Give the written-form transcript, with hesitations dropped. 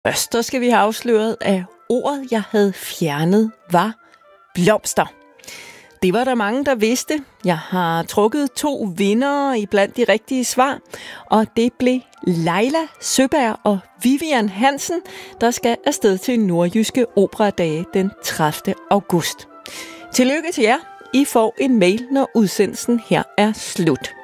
Først så skal vi have afsløret, at ordet, jeg havde fjernet, var blomster. Det var der mange, der vidste. Jeg har trukket 2 vindere i blandt de rigtige svar, og det blev Leila Søberg og Vivian Hansen, der skal afsted til Nordjyske Operadage den 30. august. Tillykke til jer. I får en mail, når udsendelsen her er slut.